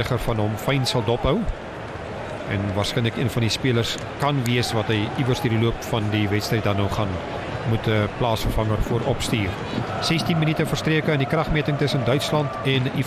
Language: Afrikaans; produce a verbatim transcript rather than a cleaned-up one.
verdediger van hom fyn sal dophou. En waarskynlik een van die spelers kan wees wat hy iewers deur die loop van die wedstryd dan nou gaan moet 'n uh, plaasvervanger voor opstuur. sestien minute verstreke in die kragmeting tussen Duitsland en